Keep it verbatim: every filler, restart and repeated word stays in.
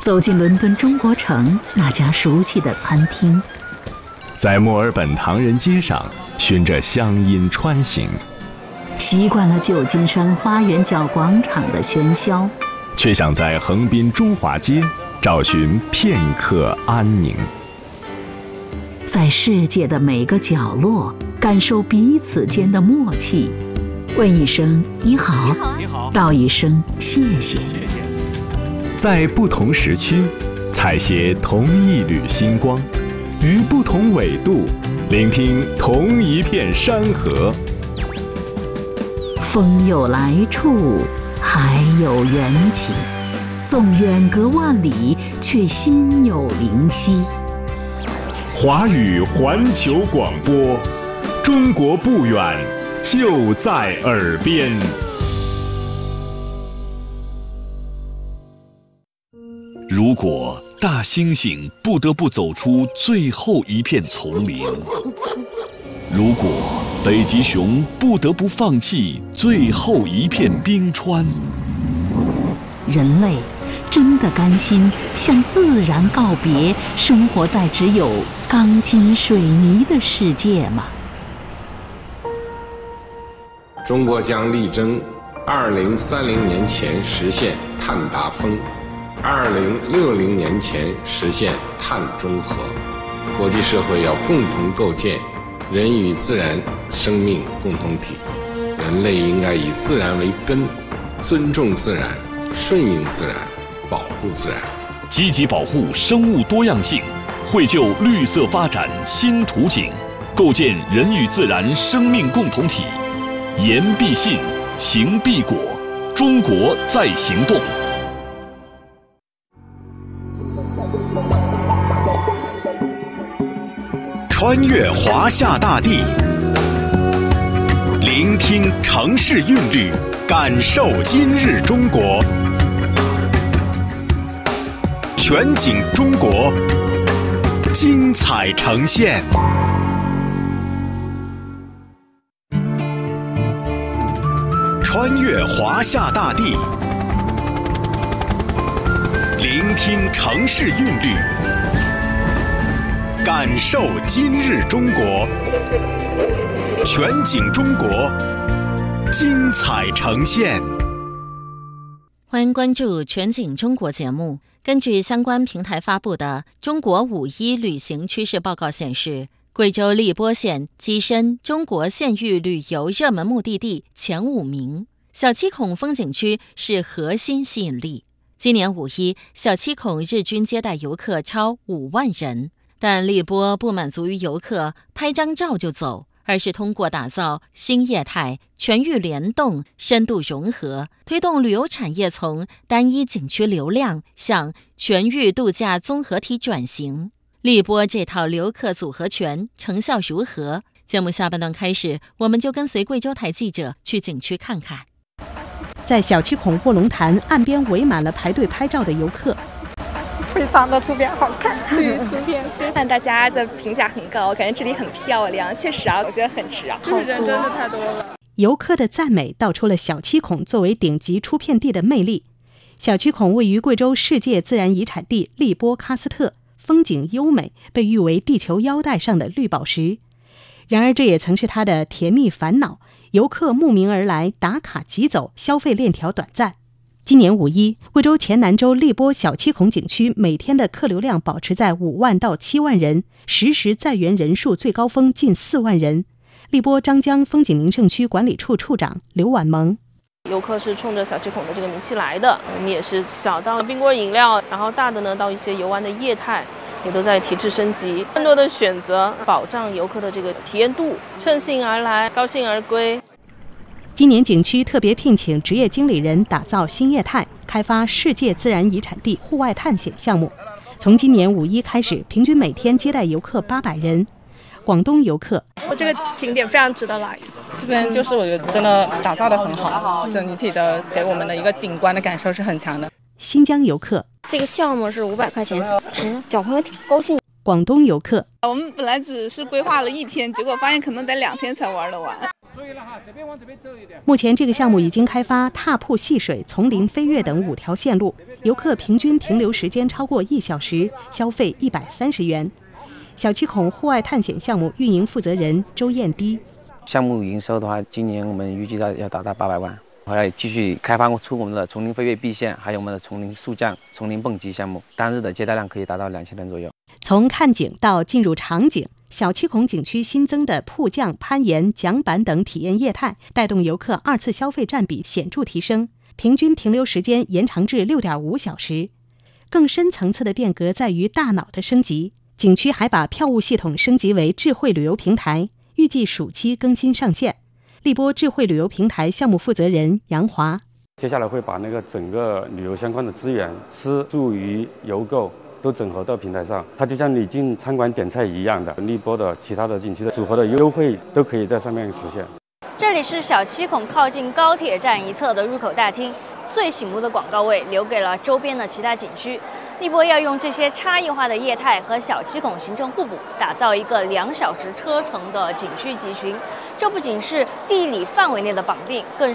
走进伦敦中国城那家熟悉的餐厅， 在墨尔本唐人街上循着乡音穿行， 习惯了旧金山花园角广场的喧嚣， 却想在横滨中华街找寻片刻安宁。 在世界的每个角落感受彼此间的默契，问一声你好， 你好， 道一声谢谢。 在不同时区采撷同一缕星光，于不同纬度聆听同一片山河。 风有来处，海有缘起，纵远隔万里，却心有灵犀。 华语环球广播，中国不远，就在耳边。 如果大猩猩不得不走出最后一片丛林，如果北极熊不得不放弃最后一片冰川， 人类真的甘心向自然告别，生活在只有钢筋水泥的世界吗？ 中国将力争二零三零年前实现碳达峰，二零六零年前实现碳中和。国际社会要共同构建人与自然生命共同体，人类应该以自然为根，尊重自然，顺应自然，保护自然， 积极保护生物多样性，绘就绿色发展新图景，构建人与自然生命共同体。言必信，行必果，中国在行动。 穿越华夏大地，聆听城市韵律，感受今日中国。全景中国，精彩呈现。穿越华夏大地，聆听城市韵律，感受今日中国。全景中国，精彩呈现。 欢迎关注全景中国节目。根据相关平台发布的《中国五一旅行趋势报告》显示，贵州荔波县跻身中国县域旅游热门目的地前五名，小七孔风景区是核心吸引力。今年五一，小七孔日均接待游客超五万人，但荔波不满足于游客拍张照就走，而是通过打造新业态、全域联动、深度融合，推动旅游产业从单一景区流量向全域度假综合体转型。荔波这套游客组合拳成效如何？节目下半段开始，我们就跟随贵州台记者去景区看看。 在小七孔卧龙潭岸边围满了排队拍照的游客， 非常的图片好看， 对，图片看大家的评价很高，感觉这里很漂亮，确实啊，我觉得很值啊， 好人真的太多了。 游客的赞美道出了小七孔作为顶级出片地的魅力。小七孔位于贵州世界自然遗产地荔波喀斯特，风景优美，被誉为地球腰带上的绿宝石。然而这也曾是它的甜蜜烦恼，游客慕名而来，打卡即走，消费链条短暂。今年五一，贵州黔南州荔波小七孔景区每天的客流量保持在五万到七万人，实时在园人数最高峰近四万人。荔波张江风景名胜区管理处处长刘婉萌： 游客是冲着小七孔的这个名气来的，我们也是小到冰棍饮料，然后大的呢到一些游玩的业态，也都在提质升级，更多的选择保障游客的这个体验度，乘兴而来，高兴而归。 今年景区特别聘请职业经理人打造新业态，开发世界自然遗产地户外探险项目。从今年五一开始，平均每天接待游客八百人。广东游客： 我这个景点非常值得来， 这边就是我觉得真的打造的很好，整体的给我们的一个景观的感受是很强的。 新疆游客： 这个项目是五百块钱，值，小朋友挺高兴。 广东游客： 我们本来只是规划了一天，结果发现可能得两天才玩得完。 目前这个项目已经开发踏瀑戏水、丛林飞跃等五条线路，游客平均停留时间超过一小时，消费一百三十元。小七孔户外探险项目运营负责人周燕迪： 项目营收的话，今年我们预计到要达到八百万，还要继续开发出我们的丛林飞跃壁线，还有我们的丛林速降、丛林蹦极项目，单日的接待量可以达到两千人左右。 从看景到进入场景，小七孔景区新增的瀑降、攀岩、桨板等体验业态，带动游客二次消费占比显著提升，平均停留时间延长至 六点五小时。更深层次的变革在于大脑的升级，景区还把票务系统升级为智慧旅游平台，预计暑期更新上线。荔波智慧旅游平台项目负责人杨华： 接下来会把那个整个旅游相关的资源，吃住娱游购都整合到平台上，它就像你进餐馆点菜一样的，荔波的其他的景区的组合的优惠都可以在上面实现。 这里是小七孔靠近高铁站一侧的入口大厅，最醒目的广告位留给了周边的其他景区。荔波要用这些差异化的业态和小七孔形成互补，打造一个两小时车程的景区集群。这不仅是地理范围内的绑定，更